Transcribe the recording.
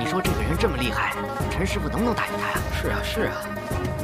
你说这个人这么厉害，陈师傅能不能打赢他呀？ 是啊，是啊。